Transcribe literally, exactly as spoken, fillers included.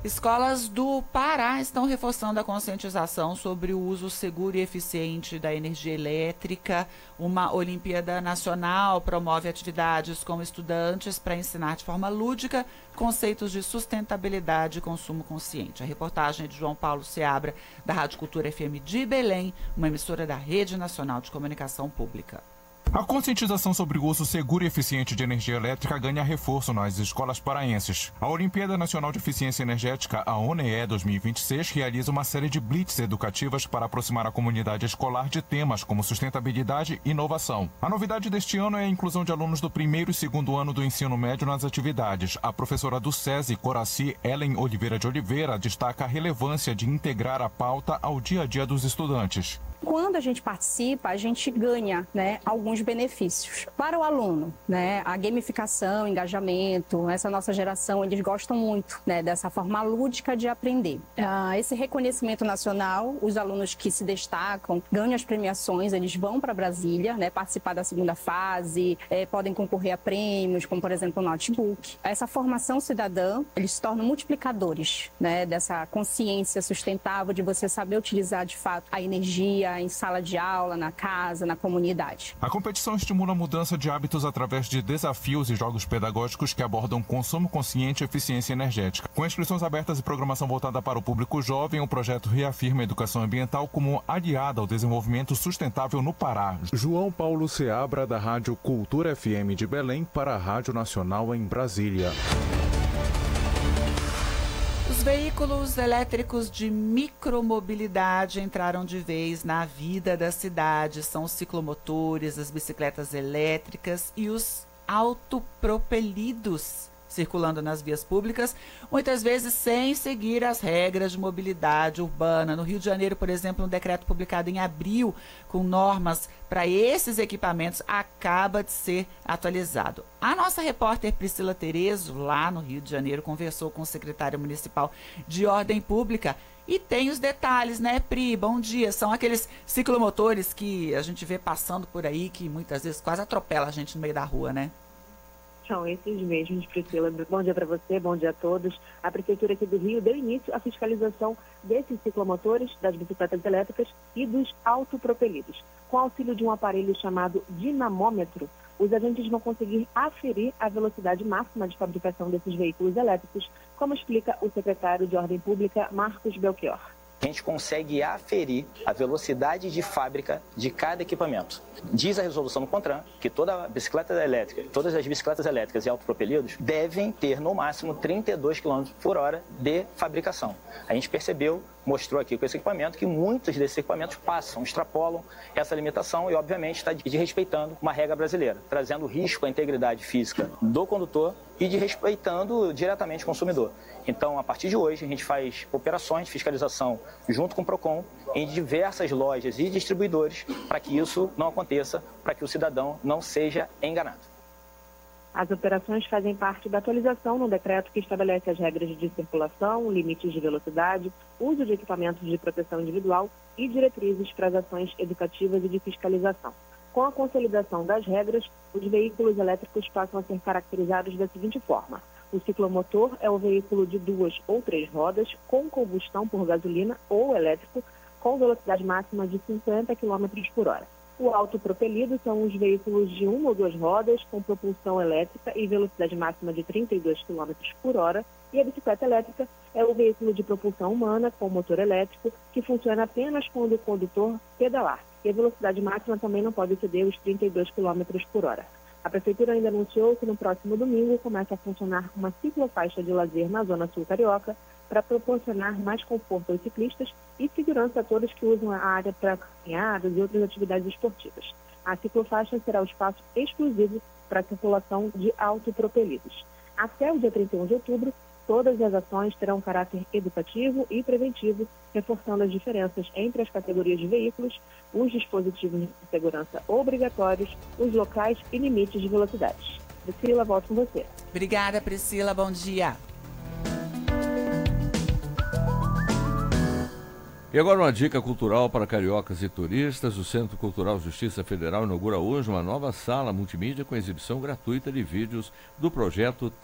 Escolas do Pará estão reforçando a conscientização sobre o uso seguro e eficiente da energia elétrica. Uma Olimpíada Nacional promove atividades com estudantes para ensinar de forma lúdica conceitos de sustentabilidade e consumo consciente. A reportagem é de João Paulo Seabra, da Rádio Cultura F M de Belém, uma emissora da Rede Nacional de Comunicação Pública. A conscientização sobre o uso seguro e eficiente de energia elétrica ganha reforço nas escolas paraenses. A Olimpíada Nacional de Eficiência Energética, a O N E dois mil e vinte e seis, realiza uma série de blitz educativas para aproximar a comunidade escolar de temas como sustentabilidade e inovação. A novidade deste ano é a inclusão de alunos do primeiro e segundo ano do ensino médio nas atividades. A professora do SESI, Coraci Ellen Oliveira de Oliveira, destaca a relevância de integrar a pauta ao dia a dia dos estudantes. Quando a gente participa, a gente ganha, né, alguns benefícios. Para o aluno, né, a gamificação, engajamento, essa nossa geração, eles gostam muito, né, dessa forma lúdica de aprender. Uh, esse reconhecimento nacional, os alunos que se destacam, ganham as premiações, eles vão para Brasília, né, participar da segunda fase, eh, podem concorrer a prêmios, como por exemplo o notebook. Essa formação cidadã, eles se tornam multiplicadores, né, dessa consciência sustentável de você saber utilizar de fato a energia em sala de aula, na casa, na comunidade. A competição estimula a mudança de hábitos através de desafios e jogos pedagógicos que abordam consumo consciente e eficiência energética. Com inscrições abertas e programação voltada para o público jovem, o projeto reafirma a educação ambiental como aliada ao desenvolvimento sustentável no Pará. João Paulo Seabra, da Rádio Cultura F M de Belém, para a Rádio Nacional em Brasília. Os veículos elétricos de micromobilidade entraram de vez na vida da cidade. São os ciclomotores, as bicicletas elétricas e os autopropelidos circulando nas vias públicas, muitas vezes sem seguir as regras de mobilidade urbana. No Rio de Janeiro, por exemplo, um decreto publicado em abril com normas para esses equipamentos acaba de ser atualizado. A nossa repórter Priscila Terezo, lá no Rio de Janeiro, conversou com o secretário municipal de Ordem Pública e tem os detalhes, né, Pri? Bom dia. São aqueles ciclomotores que a gente vê passando por aí, que muitas vezes quase atropela a gente no meio da rua, né? São esses mesmos, Priscila. Bom dia para você, bom dia a todos. A Prefeitura aqui do Rio deu início à fiscalização desses ciclomotores, das bicicletas elétricas e dos autopropelidos. Com auxílio de um aparelho chamado dinamômetro, os agentes vão conseguir aferir a velocidade máxima de fabricação desses veículos elétricos, como explica o secretário de Ordem Pública, Marcos Belchior. A gente consegue aferir a velocidade de fábrica de cada equipamento. Diz a resolução do CONTRAN que toda bicicleta elétrica, todas as bicicletas elétricas e autopropelidos devem ter no máximo trinta e dois quilômetros por hora de fabricação. A gente percebeu, mostrou aqui com esse equipamento, que muitos desses equipamentos passam, extrapolam essa limitação e, obviamente, está desrespeitando uma regra brasileira, trazendo risco à integridade física do condutor e desrespeitando diretamente o consumidor. Então, a partir de hoje, a gente faz operações de fiscalização junto com o PROCON em diversas lojas e distribuidores para que isso não aconteça, para que o cidadão não seja enganado. As operações fazem parte da atualização no decreto que estabelece as regras de circulação, limites de velocidade, uso de equipamentos de proteção individual e diretrizes para as ações educativas e de fiscalização. Com a consolidação das regras, os veículos elétricos passam a ser caracterizados da seguinte forma: o ciclomotor é o veículo de duas ou três rodas com combustão por gasolina ou elétrico com velocidade máxima de cinquenta quilômetros por hora. O autopropelido são os veículos de uma ou duas rodas com propulsão elétrica e velocidade máxima de trinta e dois quilômetros por hora. E a bicicleta elétrica é o veículo de propulsão humana com motor elétrico que funciona apenas quando o condutor pedalar. E a velocidade máxima também não pode exceder os trinta e dois quilômetros por hora. A Prefeitura ainda anunciou que no próximo domingo começa a funcionar uma ciclofaixa de lazer na Zona Sul Carioca para proporcionar mais conforto aos ciclistas e segurança a todos que usam a área para caminhadas e outras atividades esportivas. A ciclofaixa será o espaço exclusivo para a circulação de autopropelidos. Até o dia trinta e um de outubro, todas as ações terão caráter educativo e preventivo, reforçando as diferenças entre as categorias de veículos, os dispositivos de segurança obrigatórios, os locais e limites de velocidades. Priscila, volto com você. Obrigada, Priscila. Bom dia. E agora uma dica cultural para cariocas e turistas. O Centro Cultural Justiça Federal inaugura hoje uma nova sala multimídia com exibição gratuita de vídeos do projeto